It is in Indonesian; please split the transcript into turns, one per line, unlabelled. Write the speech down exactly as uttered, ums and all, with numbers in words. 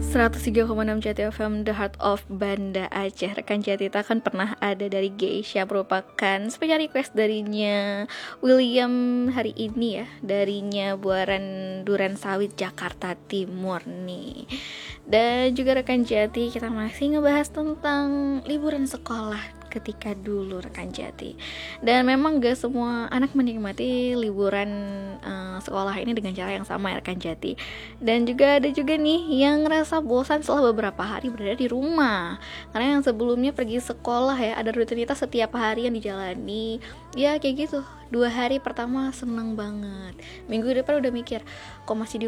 seratus tiga koma enam Jati F M, The Heart of Banda Aceh. Rekan Jatita kan pernah ada dari Geisha, merupakan special request darinya William hari ini ya, darinya Buaran Duren Sawit, Jakarta Timur nih. Dan juga rekan Jati, kita masih ngebahas tentang liburan sekolah ketika dulu rekan Jati. Dan memang gak semua anak menikmati liburan uh, sekolah ini dengan cara yang sama ya rekan Jati. Dan juga ada juga nih yang ngerasa bosan setelah beberapa hari berada di rumah, karena yang sebelumnya pergi sekolah ya, ada rutinitas setiap hari yang dijalani. Ya kayak gitu, dua hari pertama seneng banget, minggu depan udah mikir kok masih di